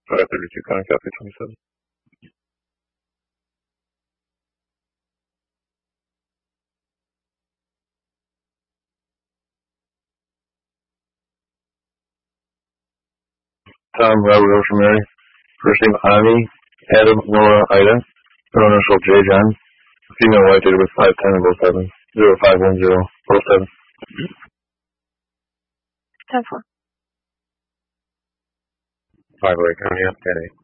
532 Connor Copy 27. Tom, Robert, Ocean Mary. First name Avi, Adam, Laura, Ida. Middle initial J. John. Female white date with 510 and 0510 07. 10-4. 5 Lake County, 10-8.